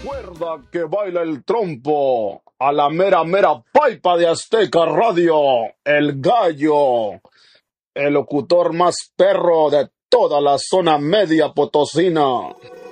Cuerda que baila el trompo, a la mera mera paipa de Azteca Radio, el gallo, el locutor más perro de toda la zona media potosina.